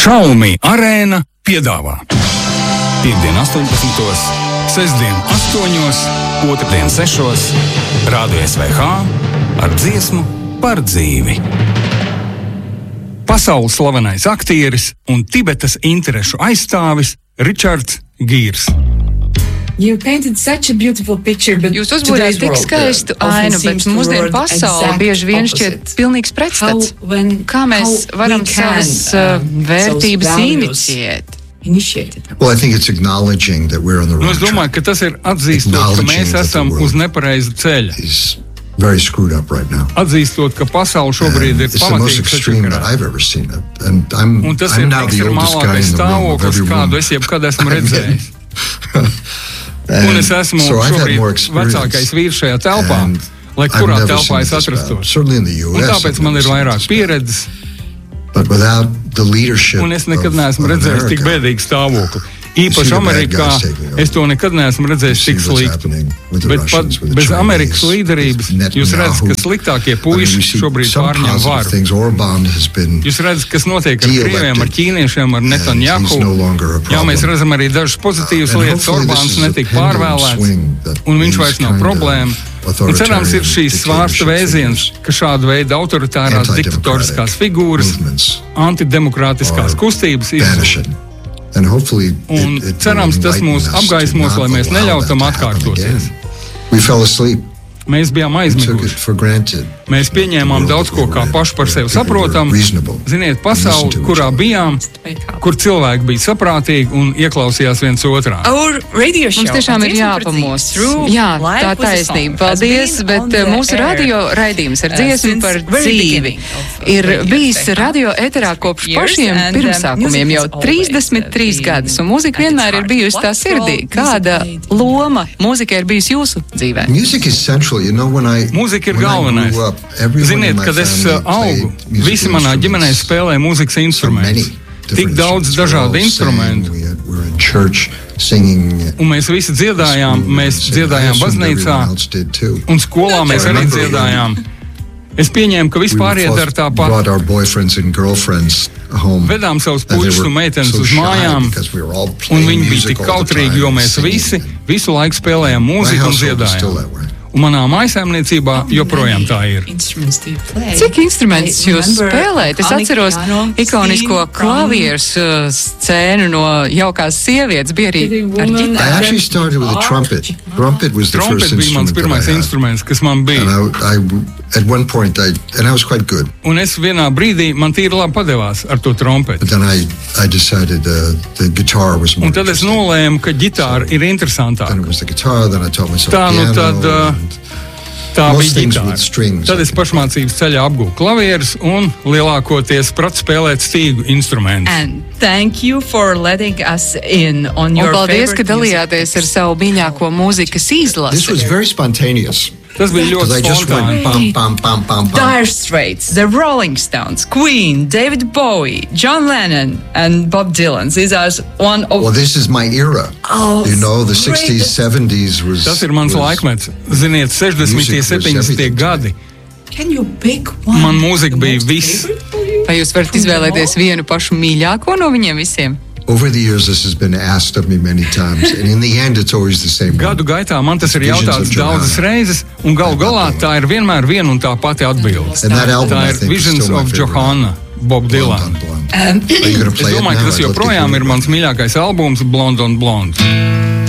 Xiaomi Arēna piedāvā Piektdien 18, sestdien 8, otrdien 6, Rādio SVH ar dziesmu par dzīvi. Pasaules slavenais aktieris un Tibetas interešu aizstāvis Richards Gīrs. Jūs uzbūrējat tik skaistu ainu, bet mūsdienu pasaule bieži vien šķiet pilnīgs pretstats. Kā mēs varam savas vērtības inicijēt? Well, I think it's acknowledging that we're on the wrong Es domāju, ka tas ir atzīstot, ka mēs esam uz nepareiza ceļa. Very screwed up right now. Atzīstot, ka pasaule šobrīd ir pamatīgi sačakarāta. Un tas ir ekstremālākais stāvoklis, kādu es jebkad esmu redzējis. Un es esmu šobrīd vecākais vīrs šajā telpā, lai kurā telpā es atrastos. Un tāpēc man ir vairāk pieredzes. Un es nekad neesmu redzējis tik bēdīgu stāvokli. Īpaši Amerikā es to nekad neesmu redzējis tik sliktu. Bet pat bez Amerikas līderības jūs redzat, ka sliktākie puiši šobrīd pārņem varu. Jūs redzat, kas notiek ar krieviem, ar ķīniešiem, ar Netanjahu. Jā, mēs redzam arī dažas pozitīvas lietas. Orbāns netika pārvēlēts, un viņš vairs nav problēma. Un cerams ir šīs svārsta vēziens, ka šāda veida autoritārās diktatoriskās figūras, antidemokrātiskās kustības izzūd. Un cerams, tas mūs apgaismos, lai mēs neļautam atkārtoties. Mēs bijām aizmiguši. Mēs pieņēmām daudz ko kā paši par sevi saprotamu. Ziniet, pasauli, kurā bijām, kur cilvēki bija saprātīgi un ieklausījās viens otrā. Mums tiešām ir jāpamos. Jā, tā taisnība. Paldies, bet mūsu radio raidījums ar dziesmu par dzīvi ir bijis radio eterā kopš pašiem pirmsākumiem jau 33 gadus, un mūzika vienmēr ir bijusi tā sirdī. Kāda loma mūzikai ir bijusi jūsu dzīvē? Mūzika ir galvenais. Ziniet, kad es augu, visi manā ģimenē spēlēja mūzikas instrumentus. Tik daudz dažādu instrumentu. Un mēs visi dziedājām, baznīcā, un skolā mēs arī dziedājām. Es pieņēmu, ka vispār iedara tāpat. Vedām savus puišus un meitenes uz mājām, un viņi bija tik kautrīgi, jo mēs visu laiku spēlējām mūziku un dziedājām. Un manā mājsaimniecībā joprojām tā ir. Cik instrumentus jūs spēlējat? Es atceros ikonisko klavieres scēnu no Jaukās sievietes, bija arī ar ģitāru. Trompet bija mans pirmais instruments, kas man bija. Un es vienā brīdī man tīri labi padevās ar to trompetu. Un tad es nolēmu, ka ģitāra ir interesantāka. Tā bija ģitāra. Tad es pašmācības ceļā apgūvu klavierus un lielākoties pratu spēlēt stīgu instrumentus. Un paldies, ka dalījāties ar savu mīļāko mūzikas izlasi. Tas bija ļoti spontāni. Dire Straits, The Rolling Stones, Queen, David Bowie, John Lennon and Bob Dylan. These are one of... Well, this is my era. You know, the 60s, 70s was... Tas ir mans laikmets. Ziniet, 60. 70. gadi. Man mūzika bija viss. Vai jūs varat izvēlēties vienu pašu mīļāko no viņiem visiem? Over the years, this has been asked of me many times, and in the end, it's always the same. Gadu gaitā man tas ir jautāts daudzas reizes, un galu galā tā ir vienmēr viena un tā pati atbilde. Tā ir Visions of Johanna, Bob Dylan. Es domāju, ka tas joprojām ir mans mīļākais albums, Blonde on Blonde.